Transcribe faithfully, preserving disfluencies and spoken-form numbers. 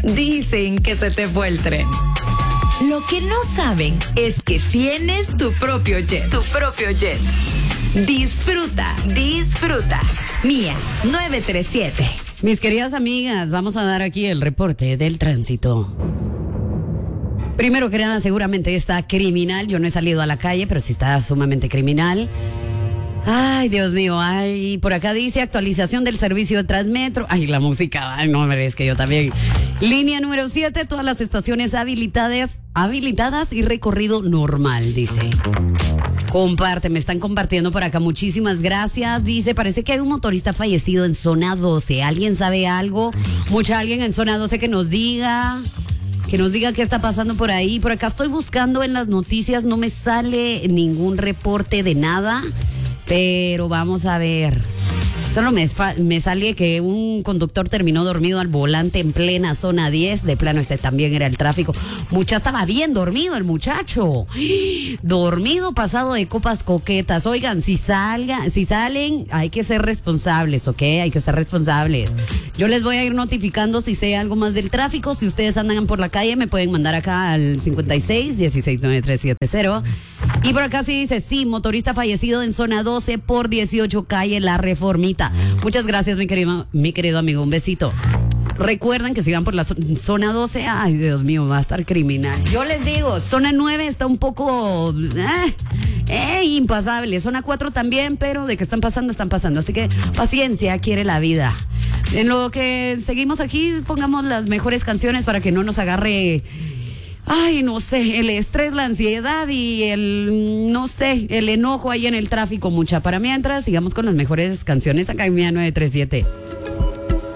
Dicen que se te fue el tren. Lo que no saben es que tienes tu propio jet. Tu propio jet. Disfruta, disfruta. Mía, nueve tres siete. Mis queridas amigas, vamos a dar aquí el reporte del tránsito. Primero que nada, seguramente está criminal. Yo no he salido a la calle, pero sí está sumamente criminal. Ay, Dios mío, ay, por acá dice actualización del servicio de Transmetro. Ay, la música, ay, no, hombre, es que yo también. Línea número siete, todas las estaciones habilitadas, habilitadas y recorrido normal, dice. Comparte, me están compartiendo por acá, muchísimas gracias. Dice, parece que hay un motorista fallecido en zona doce. ¿Alguien sabe algo? Mucha alguien en zona doce que nos diga... Que nos diga qué está pasando por ahí. Por acá estoy buscando en las noticias, no me sale ningún reporte de nada, pero vamos a ver. Solo me, me sale que un conductor terminó dormido al volante en plena zona diez. De plano, ese también era el tráfico. Mucha estaba bien dormido el muchacho. Dormido, pasado de copas coquetas. Oigan, si salgan, si salen, hay que ser responsables, ¿ok? Hay que ser responsables. Yo les voy a ir notificando si sé algo más del tráfico. Si ustedes andan por la calle, me pueden mandar acá al cincuenta y seis, dieciséis, noventa y tres setenta. Y por acá sí dice, sí, motorista fallecido en zona doce por dieciocho, calle La Reformita. Muchas gracias, mi querido, mi querido amigo. Un besito. Recuerden que si van por la zona doce, ay, Dios mío, va a estar criminal. Yo les digo, zona nueve está un poco eh, eh, impasable. Zona cuatro también, pero de que están pasando, están pasando. Así que paciencia quiere la vida. En lo que seguimos aquí, pongamos las mejores canciones para que no nos agarre... Ay, no sé, el estrés, la ansiedad y el, no sé, el enojo ahí en el tráfico, mucha. Para mientras, sigamos con las mejores canciones acá en Mía nueve tres siete.